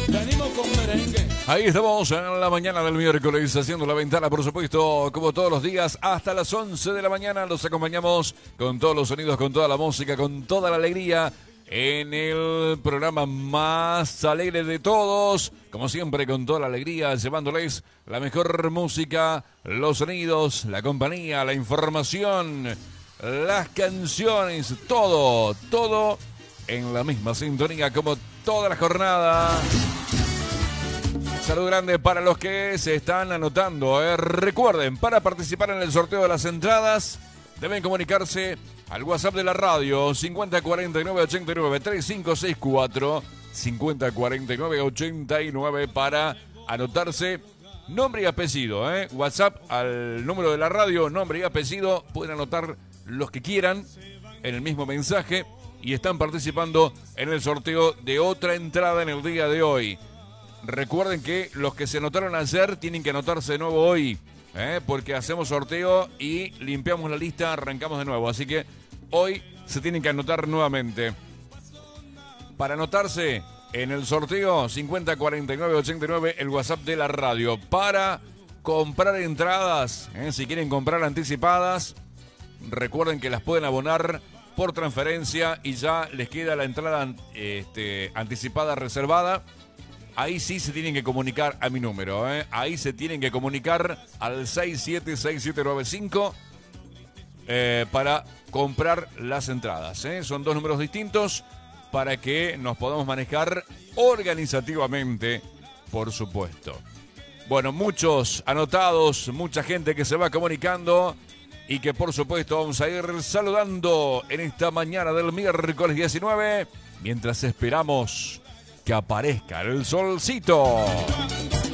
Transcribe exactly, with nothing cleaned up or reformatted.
Venimos con merengue. Ahí estamos en la mañana del miércoles, haciendo la ventana, por supuesto, como todos los días, hasta las once de la mañana. Los acompañamos con todos los sonidos, con toda la música, con toda la alegría, en el programa más alegre de todos. Como siempre, con toda la alegría, llevándoles la mejor música, los sonidos, la compañía, la información, las canciones, todo, todo en la misma sintonía como toda la jornada. Salud grande para los que se están anotando. ¿eh? Recuerden, para participar en el sorteo de las entradas, deben comunicarse al WhatsApp de la radio cincuenta cuarenta y nueve ochenta y nueve treinta y cinco sesenta y cuatro, cincuenta cuarenta y nueve ochenta y nueve para anotarse nombre y apellido. ¿eh? WhatsApp al número de la radio, nombre y apellido. Pueden anotar los que quieran en el mismo mensaje y están participando en el sorteo de otra entrada en el día de hoy. Recuerden que los que se anotaron ayer tienen que anotarse de nuevo hoy, ¿eh? porque hacemos sorteo y limpiamos la lista, arrancamos de nuevo. Así que hoy se tienen que anotar nuevamente. Para anotarse en el sorteo, cincuenta cuarenta y nueve ochenta y nueve, el WhatsApp de la radio. Para comprar entradas, ¿eh? si quieren comprar anticipadas, recuerden que las pueden abonar por transferencia y ya les queda la entrada este, anticipada reservada. Ahí sí se tienen que comunicar a mi número, ¿eh? Ahí se tienen que comunicar al seis siete seis siete nueve cinco eh, para comprar las entradas, ¿eh? Son dos números distintos para que nos podamos manejar organizativamente, por supuesto. Bueno, muchos anotados, mucha gente que se va comunicando y que por supuesto vamos a ir saludando en esta mañana del miércoles diecinueve, mientras esperamos que aparezca el solcito.